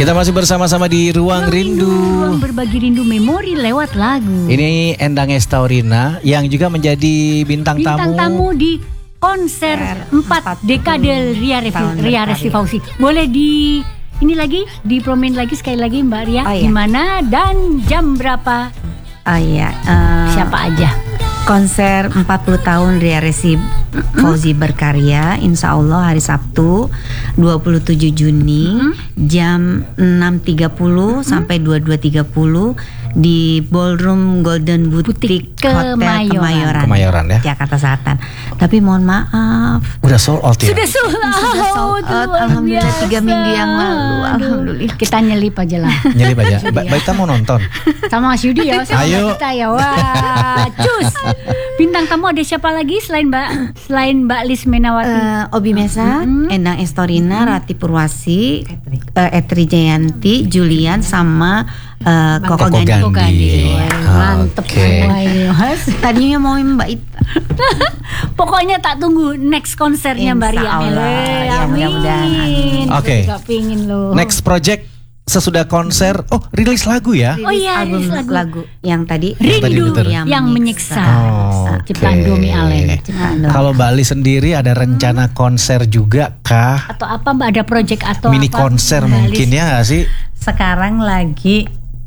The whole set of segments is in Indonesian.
Kita masih bersama-sama di Ruang Rindu. Ruang berbagi rindu memori lewat lagu. Ini Endang Estaurina yang juga menjadi bintang tamu di konser 4 dekade Ria Resti Fauzi. Boleh dipromin lagi sekali lagi Mbak Ria, Oh, iya. di mana dan jam berapa? Oh iya, Siapa aja? konser 40 tahun Ria Resti Fauzi berkarya, insya Allah hari Sabtu 27 Juni jam 6.30 sampai 22.30 di Ballroom Golden Boutique Hotel Kemayoran ya. Jakarta Selatan. Tapi mohon maaf, Udah sold out ya. Sudah sold out. alhamdulillah 3 minggu yang lalu. Alhamdulillah. Kita nyelip aja lah. Nyelip aja. Mbak Ita mau nonton. Sama Mas Yudi ya, sama Ayo. kita ya. Wah, cus. Bintang tamu ada siapa lagi selain Mbak Lis Menawati? Obi Mesa, Endang Estorina, Rati Purwasi, Etri Jayanti, Julian sama Koko Gandhi. Gandhi. Mantep Oke. semua ini Mas. Tadinya mau Mbak Ita. Pokoknya tak tunggu next konsernya Mbak Ria. Insya Allah. Ya, Amin. mudah-mudahan. Amin. Oke. Gak pingin loh. Next project sesudah konser. Oh, rilis lagu ya. Oh iya, Album rilis lagu yang tadi Rindu betul. yang menyiksa. Oh, Ciptaan oke. Domi Allen. Ciptaan Domi. Kalau Mbak Ali sendiri ada rencana konser juga kah? Atau apa Mbak, ada project atau Mini apa? konser Mbak mungkin Lis? ya nggak sih? Sekarang lagi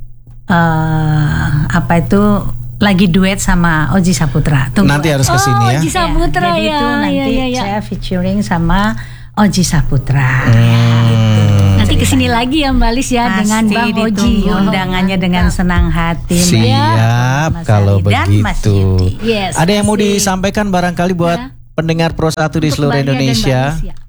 lagi duet sama Oji Saputra. Tunggu. Nanti harus ke sini ya. Oji Saputra Jadi ya. itu nanti ya. saya featuring sama Oji Saputra. Nanti kesini lagi ya Mbak Lis ya, dengan Pasti Bang Oji. ditunggu undangannya dengan senang hati. Mbak. Siap Mas kalau Ali dan Mas begitu. Yudi. Yes. Ada yang mau kasih. disampaikan barangkali buat Ya. pendengar Pro 1 di Untuk seluruh Mbak Ria dan Mbak Indonesia? Lis ya.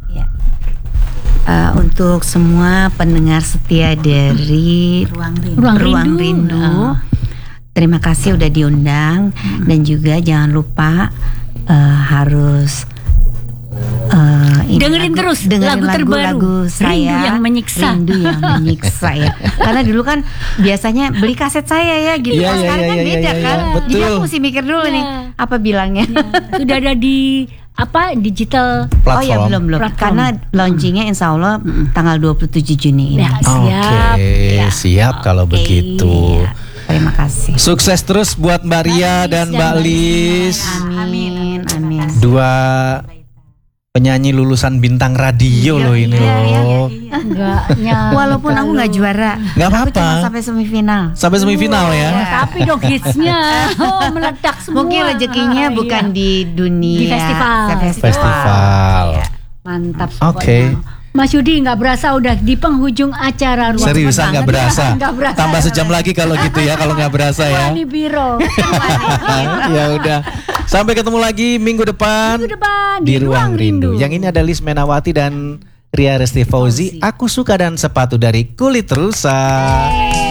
untuk semua pendengar setia dari Ruang Rindu. Terima kasih udah diundang dan juga jangan lupa harus Dengerin terus lagu terbaru, saya Rindu yang Menyiksa. Rindu yang Menyiksa ya. Karena dulu kan biasanya beli kaset saya ya gitu. Iya, Sekarang iya, kan iya, beda iya, kan. iya. Jadi Betul. aku mesti mikir dulu nih apa bilangnya. Sudah ada di digital. Platform. Oh ya belum Platform. karena launchingnya insya Allah tanggal 27 Juni ini. Ya, siap. Oke, Ya. siap kalau begitu. Iya. Terima kasih. Sukses terus buat Mbak Ria dan Mbak Lis. Amin. Amin. Dua penyanyi lulusan bintang radio loh ini loh. Enggak nyangka Walaupun aku nggak juara, Nggak aku apa-apa. cuma sampai semifinal. Sampai semifinal ya. Tapi dong hitsnya meledak semua. Mungkin rezekinya Iya. bukan di dunia Di festival. Festival. Mantap. Oke. pokoknya. Mas Yudi nggak berasa udah di penghujung acara Ruang Seriusan Petang. nggak berasa. Nggak berasa. Tambah sejam lagi kalau gitu ya, kalau nggak berasa Wah, ya. di biro. Ya udah. Sampai ketemu lagi minggu depan. Minggu depan di Ruang Rindu. Yang ini ada Lis Menawati dan Ria Resti Fauzi. Aku Suka dan Sepatu dari Kulit Rusa.